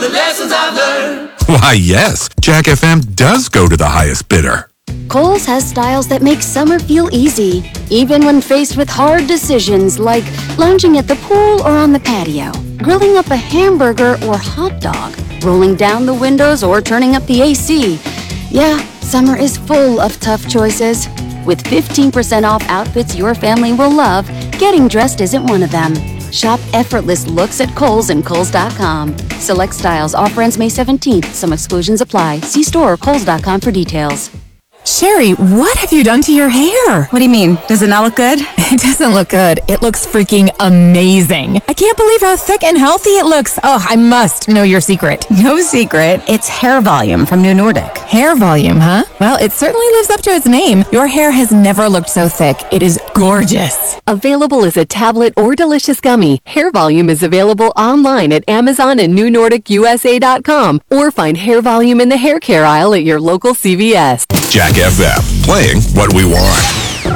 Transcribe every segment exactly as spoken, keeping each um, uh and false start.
the lessons I've learned. Why, yes, Jack F M does go to the highest bidder. Kohl's has styles that make summer feel easy, even when faced with hard decisions like lounging at the pool or on the patio, grilling up a hamburger or hot dog, rolling down the windows or turning up the A C. Yeah, summer is full of tough choices. With fifteen percent off outfits your family will love, getting dressed isn't one of them. Shop effortless looks at Kohl's and Kohl's dot com. Select styles. Offer ends May seventeenth. Some exclusions apply. See store or Kohl's dot com for details. Sherry, what have you done to your hair? What do you mean? Does it not look good? It doesn't look good. It looks freaking amazing. I can't believe how thick and healthy it looks. Oh, I must know your secret. No secret. It's hair volume from New Nordic. Hair volume, huh? Well, it certainly lives up to its name. Your hair has never looked so thick. It is gorgeous. Available as a tablet or delicious gummy, Hair Volume is available online at Amazon and New Nordic U S A dot com, or find Hair Volume in the hair care aisle at your local C V S. Jack F M, playing what we want.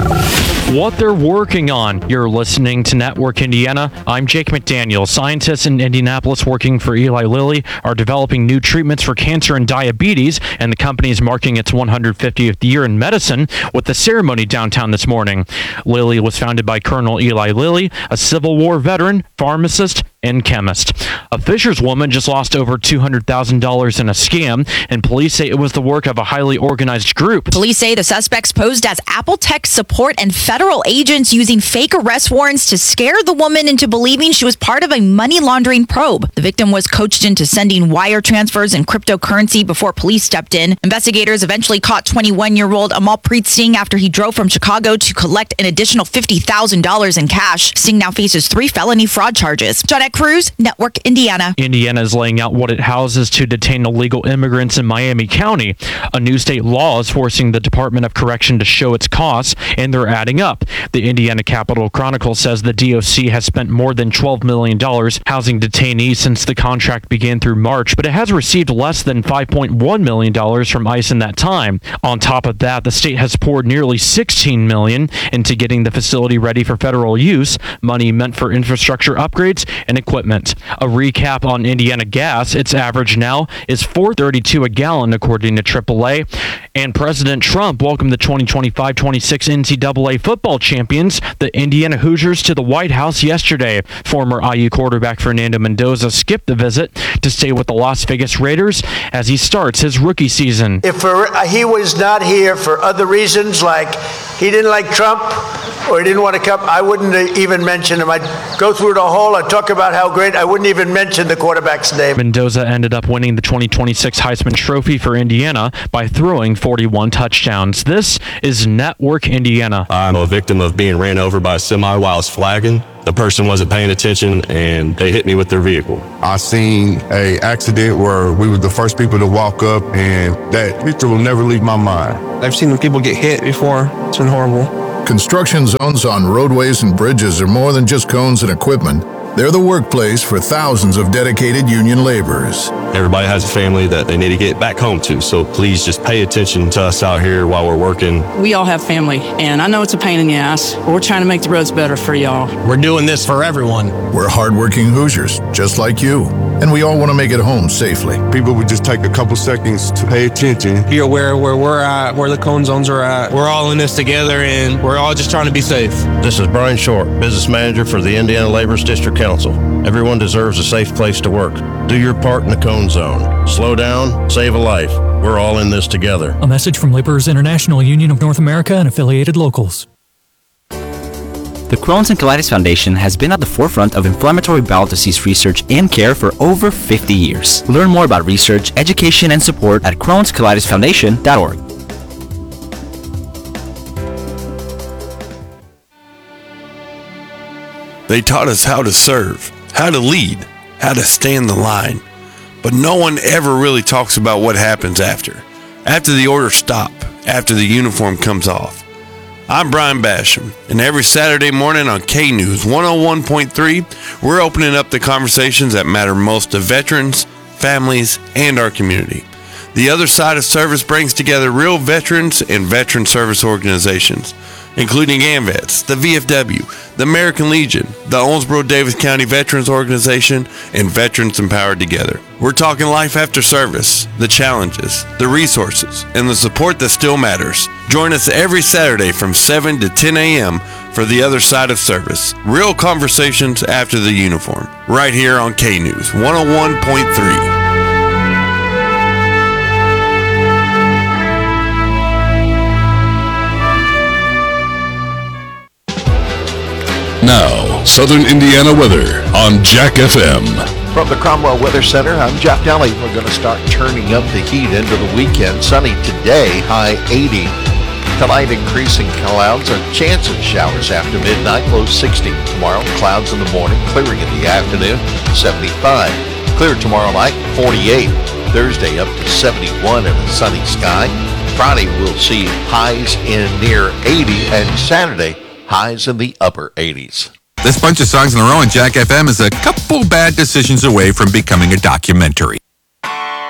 What they're working on. You're listening to Network Indiana. I'm Jake McDaniel. Scientists in Indianapolis working for Eli Lilly are developing new treatments for cancer and diabetes, and the company is marking its one hundred fiftieth year in medicine with a ceremony downtown this morning. Lilly was founded by Colonel Eli Lilly, a Civil War veteran, pharmacist, and chemist. A Fishers woman just lost over two hundred thousand dollars in a scam, and police say it was the work of a highly organized group. Police say the suspects posed as Apple Tech support and federal agents using fake arrest warrants to scare the woman into believing she was part of a money laundering probe. The victim was coached into sending wire transfers and cryptocurrency before police stepped in. Investigators eventually caught twenty-one-year-old Amalpreet Singh after he drove from Chicago to collect an additional fifty thousand dollars in cash. Singh now faces three felony fraud charges. John Cruz, Network Indiana. Indiana is laying out what it houses to detain illegal immigrants in Miami County. A new state law is forcing the Department of Correction to show its costs, and they're adding up. The Indiana Capitol Chronicle says the D O C has spent more than twelve million dollars housing detainees since the contract began through March, but it has received less than five point one million dollars from ICE in that time. On top of that, the state has poured nearly sixteen million dollars into getting the facility ready for federal use, money meant for infrastructure upgrades and equipment. A recap on Indiana gas, its average now is four thirty-two a gallon according to triple A. And President Trump welcomed the twenty twenty-five twenty-six N C double A football champions, the Indiana Hoosiers, to the White House yesterday. Former I U quarterback Fernando Mendoza skipped the visit to stay with the Las Vegas Raiders as he starts his rookie season. If for, he was not here for other reasons, like he didn't like Trump or he didn't want to come, I wouldn't even mention him. I'd go through the whole, I'd talk about how great, I wouldn't even mention the quarterback's name. Mendoza ended up winning the twenty twenty-six Heisman Trophy for Indiana by throwing forty-one touchdowns. This is Network Indiana. I'm a victim of being ran over by a semi while I was flagging. The person wasn't paying attention and they hit me with their vehicle. I seen a accident where we were the first people to walk up, and that picture will never leave my mind. I've seen people get hit before. It's been horrible. Construction zones on roadways and bridges are more than just cones and equipment. They're the workplace for thousands of dedicated union laborers. Everybody has a family that they need to get back home to, so please just pay attention to us out here while we're working. We all have family, and I know it's a pain in the ass, but we're trying to make the roads better for y'all. We're doing this for everyone. We're hardworking Hoosiers, just like you, and we all want to make it home safely. People would just take a couple seconds to pay attention. Be aware where we're at, where the cone zones are at. We're all in this together, and we're all just trying to be safe. This is Brian Short, Business Manager for the Indiana Laborers District Council. Everyone deserves a safe place to work. Do your part in the cone zone. Slow down, save a life. We're all in this together. A message from Laborers International Union of North America and affiliated locals. The Crohn's and Colitis Foundation has been at the forefront of inflammatory bowel disease research and care for over fifty years. Learn more about research, education, and support at crohns colitis foundation dot org. They taught us how to serve, how to lead, how to stand the line. But no one ever really talks about what happens after. After the orders stop, after the uniform comes off. I'm Brian Basham, and every Saturday morning on K News one oh one point three, we're opening up the conversations that matter most to veterans, families, and our community. The Other Side of Service brings together real veterans and veteran service organizations. including AMVETS, the V F W, the American Legion, the Owensboro-Davis County Veterans Organization, and Veterans Empowered Together. We're talking life after service, the challenges, the resources, and the support that still matters. Join us every Saturday from seven to ten a.m. for The Other Side of Service. Real conversations after the uniform. Right here on K-News one oh one point three. Now, Southern Indiana weather on Jack F M. From the Cromwell Weather Center, I'm Jeff Daly. We're going to start turning up the heat into the weekend. Sunny today, high eighty. Tonight, increasing clouds, a chance of showers after midnight, low sixty. Tomorrow, clouds in the morning, clearing in the afternoon, seventy-five. Clear tomorrow night, forty-eight. Thursday, up to seventy-one and a sunny sky. Friday, we'll see highs in near eighty, and Saturday, highs in the upper eighties. This bunch of songs in a row on Jack F M is a couple bad decisions away from becoming a documentary.